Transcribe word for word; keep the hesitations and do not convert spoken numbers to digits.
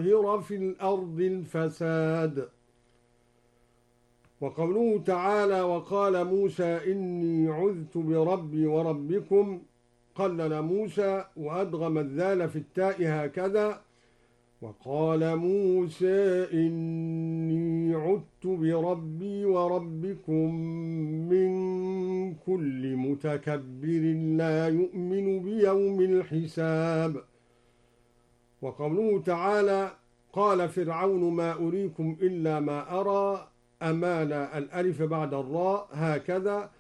ليظهر في الأرض الفساد. وقوله تعالى وقال موسى إني عذت بربي وربكم، قلل موسى وأدغم الذال في التاء هكذا، وقال موسى إني عذت بربي وربكم من كل متكبر لا يؤمن بيوم الحساب. وقوله تعالى قال فرعون ما أريكم إلا ما أرى، أمال الألف بعد الراء هكذا،